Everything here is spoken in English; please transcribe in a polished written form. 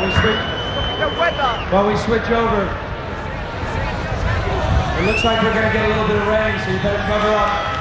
while we switch over. It looks like we're going to get a little bit of rain, so you better cover up.